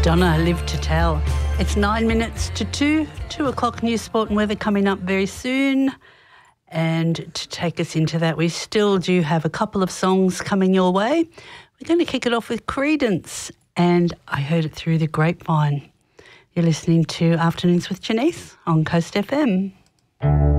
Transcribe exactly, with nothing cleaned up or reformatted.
Madonna, Live to Tell. It's nine minutes to two, two o'clock news, sport and weather coming up very soon. And to take us into that, we still do have a couple of songs coming your way. We're going to kick it off with Creedence, and I heard it through the grapevine. You're listening to Afternoons with Janice on Coast F M.